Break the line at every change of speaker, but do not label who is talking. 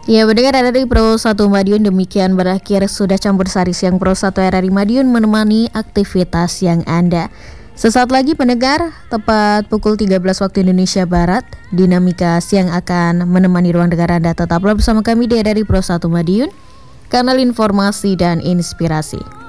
Ya, mendengar dari Pro 1 Madiun, demikian berakhir sudah campur sari siang Pro 1 RRI Madiun menemani aktivitas yang Anda. Sesaat lagi pendengar, tepat pukul 13 waktu Indonesia Barat, Dinamika Siang akan menemani ruang dengar Anda. Tetaplah bersama kami di RRI Pro 1 Madiun, kanal informasi dan inspirasi.